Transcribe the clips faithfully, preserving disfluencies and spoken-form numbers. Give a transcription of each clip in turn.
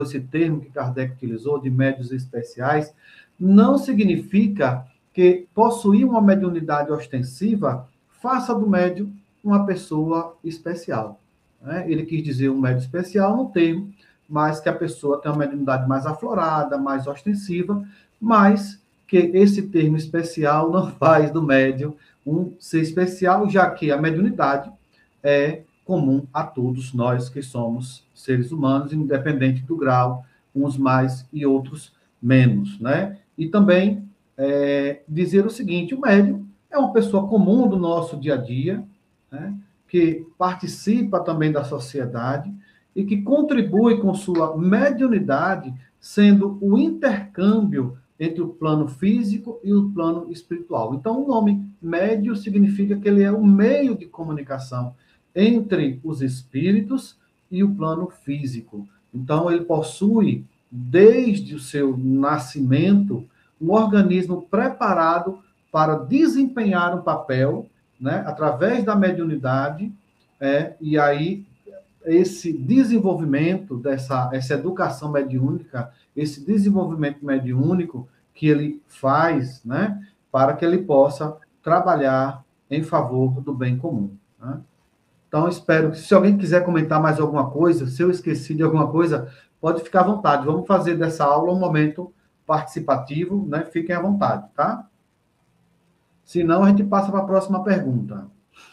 esse termo que Kardec utilizou, de médiuns especiais, não significa que possuir uma mediunidade ostensiva faça do médium uma pessoa especial. Né? Ele quis dizer um médium especial no termo, mas que a pessoa tem uma mediunidade mais aflorada, mais ostensiva, mas que esse termo especial não faz do médium um ser especial, já que a mediunidade é comum a todos nós que somos seres humanos, independente do grau, uns mais e outros menos, né? E também é, dizer o seguinte, o médium é uma pessoa comum do nosso dia a dia, né? Que participa também da sociedade e que contribui com sua mediunidade, sendo o intercâmbio entre o plano físico e o plano espiritual. Então, o nome médio significa que ele é o meio de comunicação entre os espíritos e o plano físico. Então, ele possui, desde o seu nascimento, um organismo preparado para desempenhar um papel, né, através da mediunidade, é, e aí esse desenvolvimento dessa essa educação mediúnica, esse desenvolvimento mediúnico que ele faz, né, para que ele possa trabalhar em favor do bem comum. Né? Então, espero que, se alguém quiser comentar mais alguma coisa, se eu esqueci de alguma coisa, pode ficar à vontade. Vamos fazer dessa aula um momento participativo, né? Fiquem à vontade, tá? Se não, a gente passa para a próxima pergunta.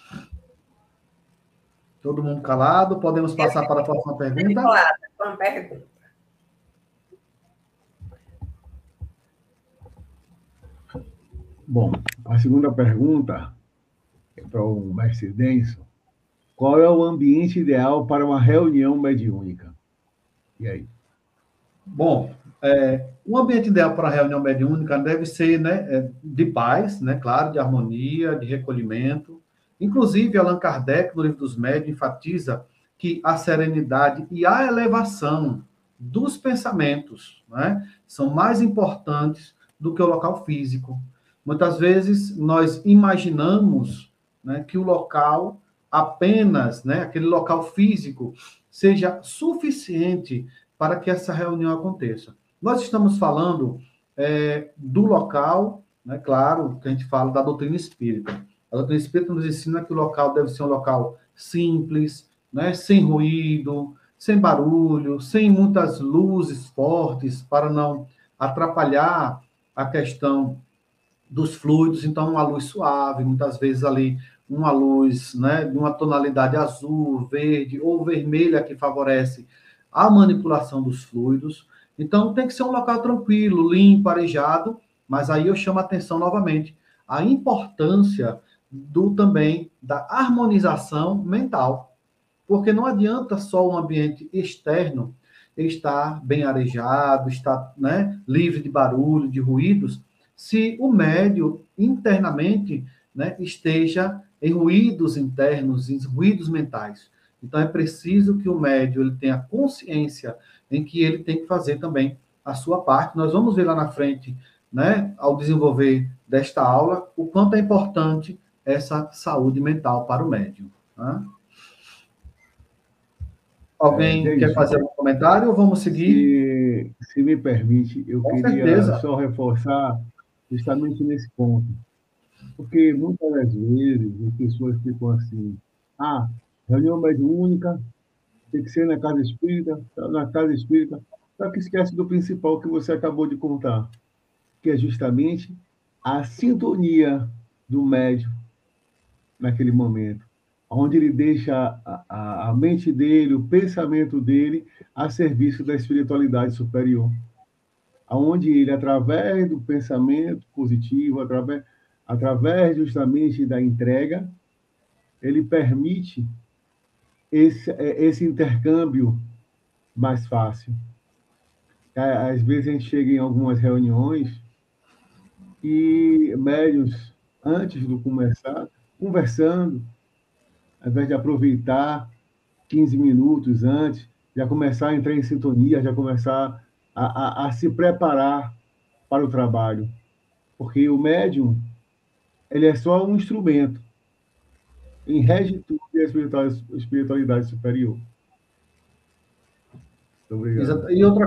Todo mundo calado? Podemos passar para a próxima pergunta? Claro, uma pergunta. Bom, a segunda pergunta é para o mestre Denson. Qual é o ambiente ideal para uma reunião mediúnica? E aí? Bom, é, o ambiente ideal para a reunião mediúnica deve ser, né, de paz, né, claro, de harmonia, de recolhimento. Inclusive, Allan Kardec, no Livro dos Médiuns, enfatiza que a serenidade e a elevação dos pensamentos, né, são mais importantes do que o local físico. Muitas vezes, nós imaginamos, né, que o local apenas, né, aquele local físico, seja suficiente para que essa reunião aconteça. Nós estamos falando é, do local, né, claro, que a gente fala da doutrina espírita. A doutrina espírita nos ensina que o local deve ser um local simples, né, sem ruído, sem barulho, sem muitas luzes fortes, para não atrapalhar a questão dos fluidos. Então, uma luz suave, muitas vezes ali uma luz, né, de uma tonalidade azul, verde ou vermelha, que favorece a manipulação dos fluidos. Então, tem que ser um local tranquilo, limpo, arejado, mas aí eu chamo a atenção novamente, a importância do também da harmonização mental, porque não adianta só um ambiente externo estar bem arejado, estar, né, livre de barulho, de ruídos, se o médio internamente, né, esteja em ruídos internos, em ruídos mentais. Então, é preciso que o médio ele tenha consciência em que ele tem que fazer também a sua parte. Nós vamos ver lá na frente, né, ao desenvolver desta aula, o quanto é importante essa saúde mental para o médium. Né? Alguém é, quer fazer algum comentário ou vamos seguir? Se, se me permite, eu Com queria certeza. só reforçar justamente nesse ponto. Porque muitas das vezes as pessoas ficam assim, ah, reunião mediúnica tem que ser na casa espírita, na casa espírita, só que esquece do principal que você acabou de contar, que é justamente a sintonia do médium naquele momento, onde ele deixa a, a, a mente dele, o pensamento dele a serviço da espiritualidade superior, aonde ele, através do pensamento positivo, através, através justamente da entrega, ele permite esse, esse intercâmbio mais fácil. Às vezes a gente chega em algumas reuniões e médiuns, antes de começar, conversando, ao invés de aproveitar quinze minutos antes, já começar a entrar em sintonia, já começar a, a, a se preparar para o trabalho. Porque o médium, ele é só um instrumento em rege tudo a espiritualidade superior. Obrigado. E outra